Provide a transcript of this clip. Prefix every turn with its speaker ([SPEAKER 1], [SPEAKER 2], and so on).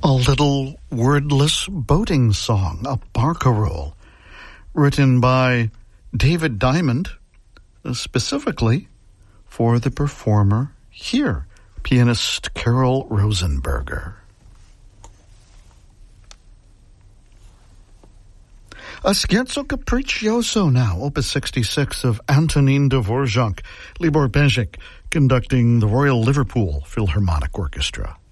[SPEAKER 1] A little wordless boating song, a barcarolle, written by David Diamond, specifically for the performer here, pianist Carol Rosenberger. A scherzo capriccioso now, opus 66 of Antonin Dvorak, Libor Bezic conducting the Royal Liverpool Philharmonic Orchestra.